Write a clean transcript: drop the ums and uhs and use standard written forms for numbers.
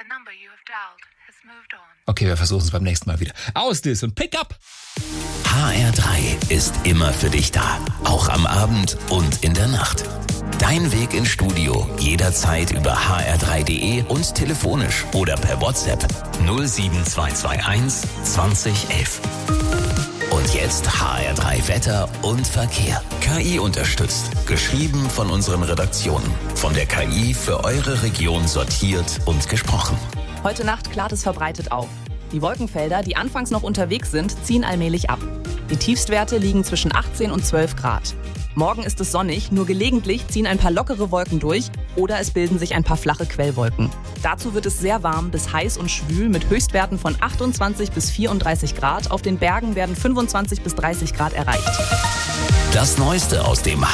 Okay, wir versuchen es beim nächsten Mal wieder. Ausdis und Pick up! HR3 ist immer für dich da. Auch am Abend und in der Nacht. Dein Weg ins Studio jederzeit über hr3.de und telefonisch oder per WhatsApp 07221 2011. Und jetzt HR3 Wetter und Verkehr. KI unterstützt. Geschrieben von unseren Redaktionen. Von der KI für eure Region sortiert und gesprochen. Heute Nacht klart es verbreitet auf. Die Wolkenfelder, die anfangs noch unterwegs sind, ziehen allmählich ab. Die Tiefstwerte liegen zwischen 18 und 12 Grad. Morgen ist es sonnig, nur gelegentlich ziehen ein paar lockere Wolken durch oder es bilden sich ein paar flache Quellwolken. Dazu wird es sehr warm bis heiß und schwül mit Höchstwerten von 28 bis 34 Grad. Auf den Bergen werden 25 bis 30 Grad erreicht. Das Neueste aus dem